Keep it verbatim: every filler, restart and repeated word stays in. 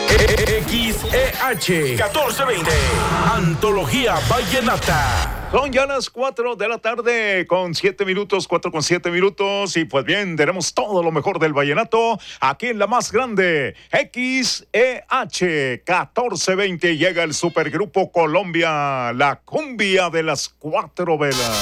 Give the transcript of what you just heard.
X E H catorce veinte, Antología Vallenata. Son ya las cuatro de la tarde con siete minutos, cuatro con siete minutos. Y pues bien, tenemos todo lo mejor del vallenato aquí en la más grande, X E H catorce veinte. Llega el supergrupo Colombia, la cumbia de las cuatro velas.